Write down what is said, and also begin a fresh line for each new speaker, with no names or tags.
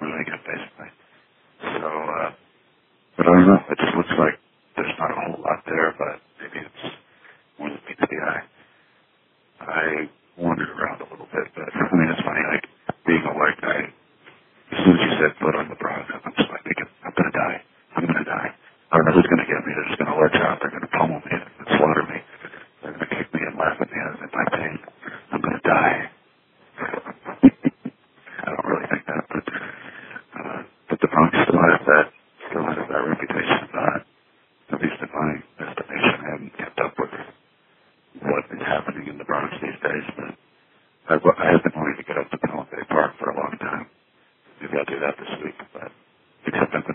really good, basically. So, but I don't know. It just looks like there's not a whole lot there, but maybe it's more than meets the eye. I wandered around a little bit, but I mean, it's funny, like, being a white guy, as soon as you said foot on the Bronx, I'm just like thinking, I'm going to die. I'm going to die. I don't know who's going to get me. They're just going to let out. They're going to pummel me and slaughter me. They're going to kick me and laugh at me in my pain. I'm going to die. I don't really think that, but the Bronx still has that reputation. At least in my estimation, I haven't kept up with what is happening in the Bronx these days, but I have been wanting to get up to Pelham Bay Park for a long time. Maybe I'll do that this week, but except I'm going